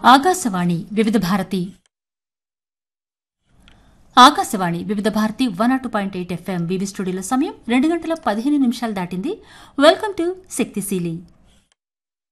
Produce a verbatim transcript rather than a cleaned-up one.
ఆకాశవాణి వివిధ భారతి ఆకాశవాణి వివిధ Bharati one not point eight FM వివి స్టూడియోలో సమయం రెండు గంటల పదిహేను నిమిషాలు దాటింది. వెల్కమ్ టు శక్తిశీలి.